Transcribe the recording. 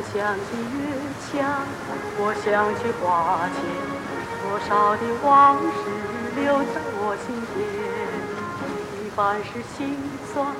想起月墙，我想起花前，多少的往事留在我心间。一半是心酸，